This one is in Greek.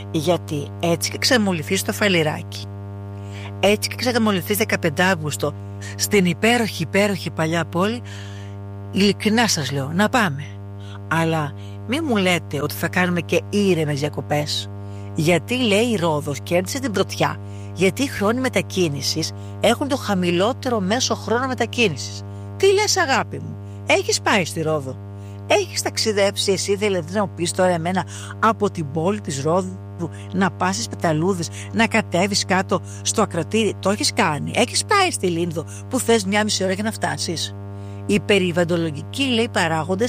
Γιατί έτσι και ξεμολυθείς στο Φαλιράκι, έτσι και ξεμολυθείς 15 Αύγουστο στην υπέροχη παλιά πόλη, ειλικρινά σας λέω, να πάμε. Αλλά μη μου λέτε ότι θα κάνουμε και ήρεμες διακοπές. Γιατί λέει η Ρόδος κέρδισε την πρωτιά? Γιατί οι χρόνοι μετακίνησης έχουν το χαμηλότερο μέσο χρόνο μετακίνησης. Τι λες αγάπη μου, έχεις πάει στη Ρόδο? Έχεις ταξιδέψει εσύ δηλαδή να μου πεις τώρα εμένα από την πόλη της Ρόδου να πας στις Πεταλούδες, να κατέβεις κάτω στο Ακροτήρι? Το έχεις κάνει? Έχεις πάει στη Λίνδο που θες 1,5 ώρα για να φτάσεις? Οι περιβαλλοντολογικοί λέει παράγοντες